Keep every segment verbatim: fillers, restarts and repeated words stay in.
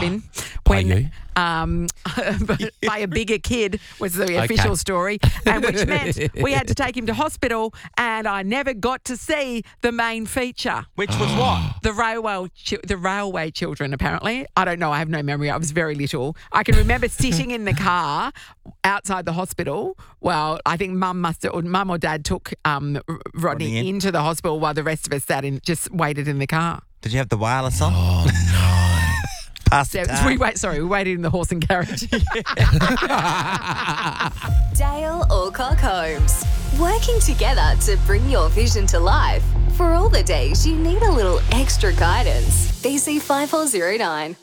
bin. By when, you? Um, by a bigger kid was the official Okay. story, and which meant we had to take him to hospital, and I never got to see the main feature. Which was what? The railway, chi- the railway children. Apparently, I don't know. I have no memory. I was very little. I can remember sitting in the car outside the hospital. Well, I think Mum must, or Mum or Dad took um, R- Rodney, Rodney in. into the hospital while the rest of us sat in, just waited in the car. Did you have the wireless on? Oh, no. Past the So time. we wait. Sorry, we waited in the horse and carriage. Dale Alcock Homes. Working together to bring your vision to life. For all the days you need a little extra guidance. B C five four zero nine.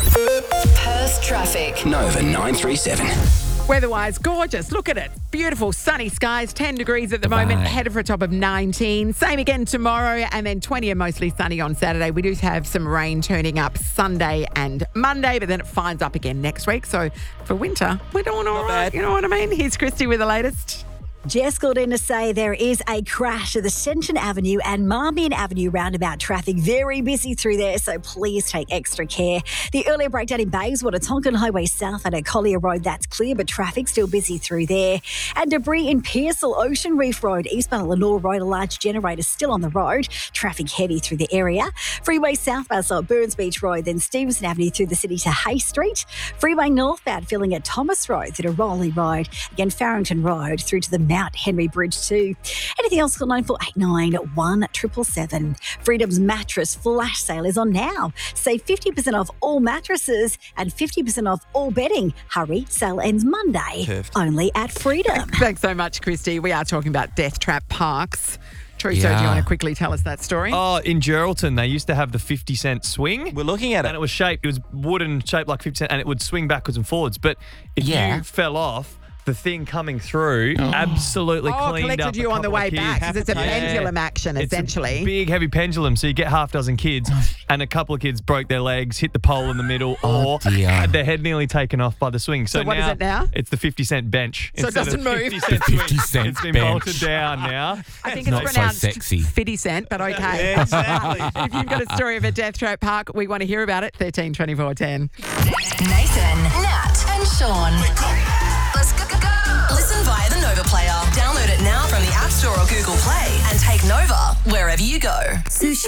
Perth traffic. Nova nine three seven. Weather-wise, gorgeous. Look at it. Beautiful sunny skies, ten degrees at the moment, Right. headed for a top of nineteen. Same again tomorrow, and then twenty and mostly sunny on Saturday. We do have some rain turning up Sunday and Monday, but then it finds up again next week. So for winter, we're doing all Not right. bad. You know what I mean? Here's Christy with the latest. Jess called in to say there is a crash at the Stenton Avenue and Marmion Avenue roundabout traffic. Very busy through there, so please take extra care. The earlier breakdown in Bayswater, Tonkin Highway South and at Collier Road, that's clear, but traffic still busy through there. And debris in Pearsall, Ocean Reef Road, eastbound Lenore Road, a large generator still on the road. Traffic heavy through the area. Freeway southbound, so at Burns Beach Road, then Stevenson Avenue through the city to Hay Street. Freeway northbound, filling at Thomas Road through to Rowley Road. Again, Farrington Road through to the Mount Henry Bridge too. Anything else? Call nine four eight nine, one seven seven seven. Freedom's mattress flash sale is on now. Save fifty percent off all mattresses and fifty percent off all bedding. Hurry, sale ends Monday. Perfect. Only at Freedom. Thanks so much, Christy. We are talking about Death Trap Parks. Teresa, do you Yeah. want to quickly tell us that story? Oh, in Geraldton, they used to have the fifty cent swing. We're looking at And it. it was shaped, it was wooden, shaped like fifty cent, and it would swing backwards and forwards. But if Yeah. you fell off, the thing coming through absolutely Oh, cleaned collected up you a on the couple way of kids. back because it's a Yeah. pendulum action, It's essentially. a big, heavy pendulum. So you get half dozen kids, and a couple of kids broke their legs, hit the pole in the middle, Oh, or dear. had their head nearly taken off by the swing. So, So what is now, it now? It's the fifty cent bench. So it instead doesn't of move. fifty cent The swing. fifty cent It's been bench. bolted down now. I think it's not so pronounced sexy. fifty cent, but okay. Yeah, exactly. If you've got a story of a Death Trap Park, we want to hear about it. thirteen twenty-four ten. Nathan, Nat, and Sean. Let's go, go, go. Listen via the Nova Player. Download it now from the App Store or Google Play and take Nova wherever you go. Sushi.